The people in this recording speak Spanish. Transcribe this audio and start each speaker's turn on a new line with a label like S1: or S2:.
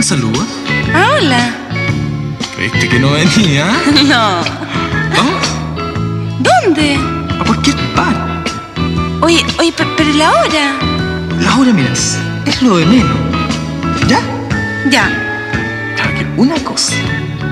S1: me saluda?
S2: Ah, hola.
S1: ¿Creíste que no venía?
S2: No.
S1: Vamos
S2: ¿Dónde?
S1: a cualquier parte.
S2: Oye, pero la hora.
S1: La hora, mira, es lo de menos. ¿Ya?
S2: Ya.
S1: Claro que una cosa.